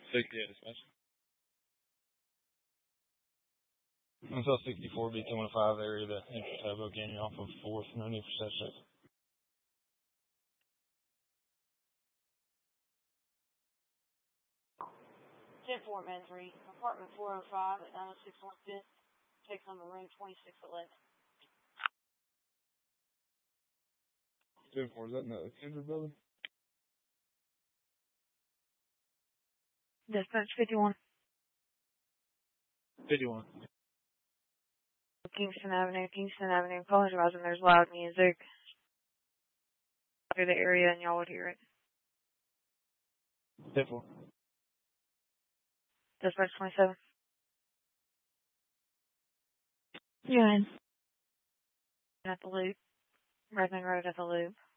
60 dispatch. I'm still 64 B215 area, the entrance to Bow Canyon off of 4th, no need for such. 10-4, man 3, apartment 405 at 906 5th, takes on the room 2611. 10-4, is that in the Kendra building? Dispatch 51. 51. Kingston Avenue, apologizing, there's loud music through the area and y'all would hear it. 10-4. Dispatch 27. Yeah. At the loop. Redmond Road at the loop.